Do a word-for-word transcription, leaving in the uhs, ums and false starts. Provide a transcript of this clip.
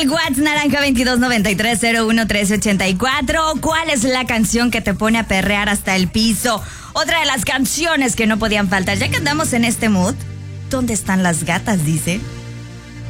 al WhatsApp naranja veintidós noventa y tres cero uno trece ochenta y cuatro. ¿Cuál es la canción que te pone a perrear hasta el piso? Otra de las canciones que no podían faltar, ya que andamos en este mood. ¿Dónde están las gatas? Dice.